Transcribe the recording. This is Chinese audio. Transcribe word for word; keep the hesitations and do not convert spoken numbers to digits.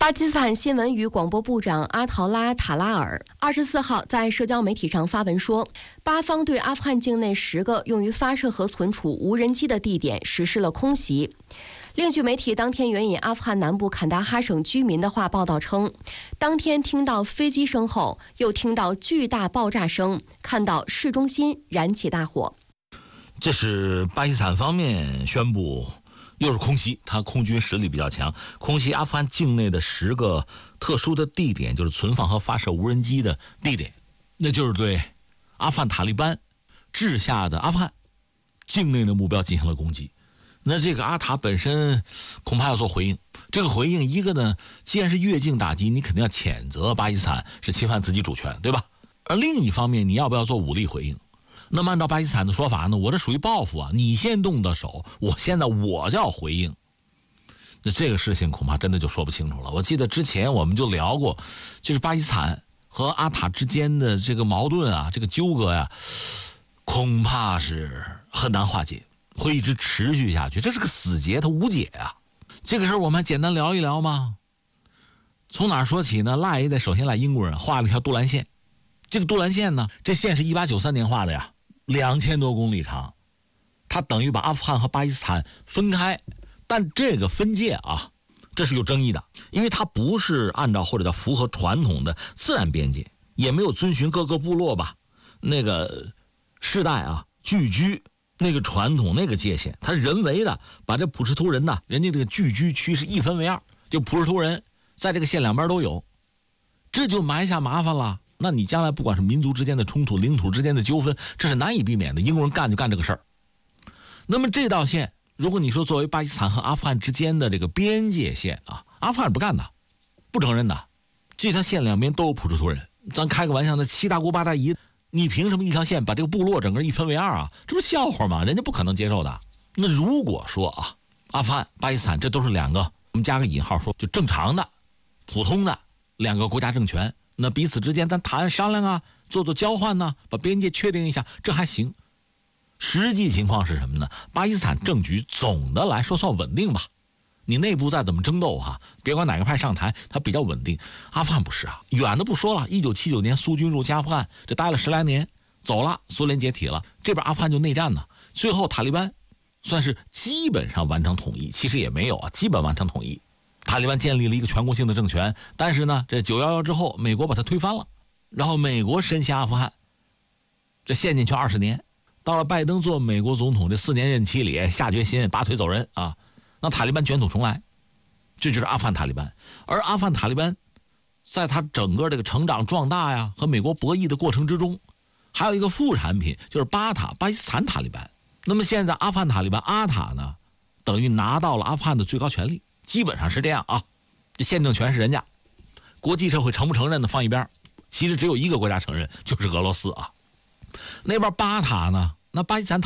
巴基斯坦新闻与广播部长阿陶拉·塔拉尔二十四号在社交媒体上发文说，巴方对阿富汗境内十个用于发射和存储无人机的地点实施了空袭。另据媒体当天援引阿富汗南部坎大哈省居民的话报道称，当天听到飞机声后，又听到巨大爆炸声，看到市中心燃起大火。 这是巴基斯坦方面宣布又是空袭，他空军实力比较强，空袭阿富汗境内的十个特殊的地点，就是存放和发射无人机的地点，那就是对阿富汗塔利班治下的阿富汗境内的目标进行了攻击。那这个阿塔本身恐怕要做回应，这个回应一个呢，既然是越境打击，你肯定要谴责巴基斯坦是侵犯自己主权，对吧？而另一方面，你要不要做武力回应？那么按照巴基斯坦的说法呢，我这属于报复啊，你先动的手，我现在我就要回应。那这个事情恐怕真的就说不清楚了。我记得之前我们就聊过，就是巴基斯坦和阿塔之间的这个矛盾啊，这个纠葛呀，恐怕是很难化解，会一直持续下去，这是个死结，它无解啊。这个事儿我们还简单聊一聊吗？从哪儿说起呢？赖一代首先赖英国人画了一条杜兰线，这个杜兰线呢，这线是一八九三年画的呀，两千多公里长，它等于把阿富汗和巴基斯坦分开。但这个分界啊，这是有争议的，因为它不是按照或者叫符合传统的自然边界，也没有遵循各个部落吧那个世代啊聚居那个传统那个界限，它人为的把这普什图人呢，人家这个聚居区是一分为二，就普什图人在这个线两边都有，这就埋下麻烦了。那你将来不管是民族之间的冲突、领土之间的纠纷，这是难以避免的。英国人干就干这个事儿。那么这道线，如果你说作为巴基斯坦和阿富汗之间的这个边界线啊，阿富汗不干的，不承认的。这条线两边都有普什图人，咱开个玩笑，那七大姑八大姨，你凭什么一条线把这个部落整个一分为二啊？这不是笑话吗？人家不可能接受的。那如果说啊，阿富汗、巴基斯坦这都是两个，我们加个引号说，就正常的、普通的两个国家政权。那彼此之间咱谈商量啊，做做交换呢，把边界确定一下，这还行。实际情况是什么呢？巴基斯坦政局总的来说算稳定吧，你内部再怎么争斗哈、啊，别管哪个派上台，它比较稳定。阿富汗不是啊，远的不说了，一九七九年苏军入侵阿富汗，这待了十来年，走了，苏联解体了，这边阿富汗就内战呢。最后塔利班算是基本上完成统一，其实也没有啊，基本完成统一。塔利班建立了一个全国性的政权，但是呢，这九一一之后，美国把它推翻了，然后美国深陷阿富汗，这陷进去二十年，到了拜登做美国总统这四年任期里，下决心拔腿走人啊，那塔利班卷土重来，这就是阿富汗塔利班。而阿富汗塔利班，在他整个这个成长壮大呀，和美国博弈的过程之中，还有一个副产品，就是巴塔巴基斯坦塔利班。那么现在阿富汗塔利班阿塔呢，等于拿到了阿富汗的最高权力。基本上是这样啊，这宪政权是人家，国际社会承不承认的放一边，其实只有一个国家承认，就是俄罗斯啊。那边巴塔呢，那巴基斯坦